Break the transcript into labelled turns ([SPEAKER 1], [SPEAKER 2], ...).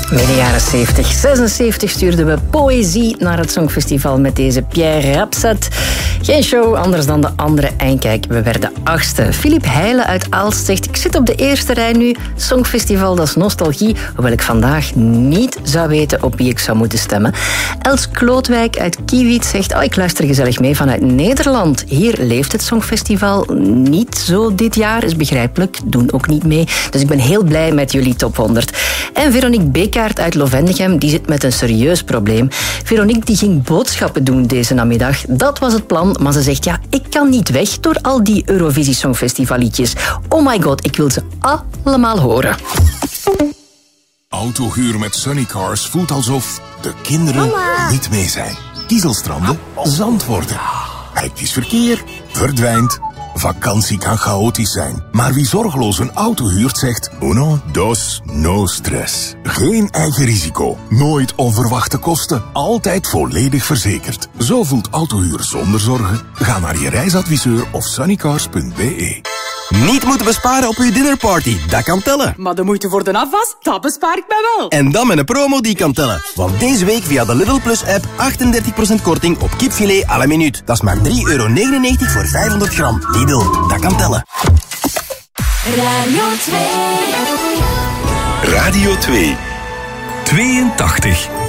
[SPEAKER 1] Midden jaren 70, 76 stuurden we poëzie naar het Songfestival met deze Pierre Rapsat. Geen show, anders dan de andere. En kijk, we werden 8e. Filip Heijlen uit Aalst zegt, ik zit op de eerste rij nu. Songfestival, dat is nostalgie. Hoewel ik vandaag niet zou weten op wie ik zou moeten stemmen. Els Klootwijk uit Kiewiet zegt, ik luister gezellig mee vanuit Nederland. Hier leeft het Songfestival niet zo dit jaar. Is begrijpelijk, doen ook niet mee. Dus ik ben heel blij met jullie top 100. En Veronique Bekaert uit Lovendegem, die zit met een serieus probleem. Veronique die ging boodschappen doen deze namiddag. Dat was het plan, maar ze zegt, ja, ik kan niet weg door al die Eurovisie Songfestivalliedjes. Oh my god, ik wil ze allemaal horen.
[SPEAKER 2] Autohuur met Sunnycars voelt alsof de kinderen niet mee zijn. Kiezelstranden, zand worden. Hectisch verkeer, verdwijnt. Vakantie kan chaotisch zijn. Maar wie zorgeloos een auto huurt zegt, uno, dos, no stress. Geen eigen risico. Nooit onverwachte kosten. Altijd volledig verzekerd. Zo voelt autohuur zonder zorgen. Ga naar je reisadviseur of sunnycars.be.
[SPEAKER 3] Niet moeten besparen op uw dinnerparty, dat kan tellen.
[SPEAKER 4] Maar de moeite voor de afwas, dat bespaar ik mij wel.
[SPEAKER 3] En dan met een promo die kan tellen. Want deze week via de Lidl Plus app 38% korting op kipfilet à la minuut. Dat is maar €3,99 voor 500 gram. Lidl, dat kan tellen.
[SPEAKER 5] Radio 2.
[SPEAKER 6] Radio 2. 82.